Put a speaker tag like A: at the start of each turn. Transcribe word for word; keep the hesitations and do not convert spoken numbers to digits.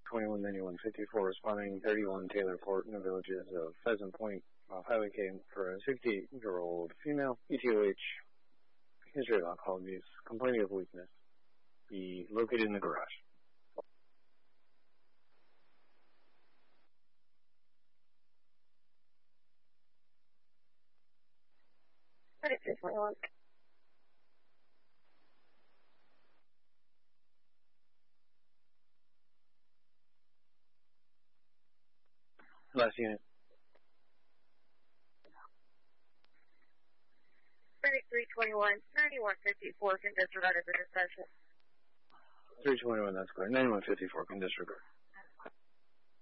A: twenty-one ninety-one fifty-four responding thirty-one Taylor Fort in the villages of Pheasant Point off Highway K for a sixty-eight-year-old female, E T O H, history of alcohol abuse, complaining of weakness. Be located in the garage.
B: thirty-three twenty-one.
A: Last unit.
B: thirty-three twenty-one, ninety-one fifty-four can disregard as a dispatcher.
A: three twenty-one, that's correct. ninety-one fifty-four can disregard.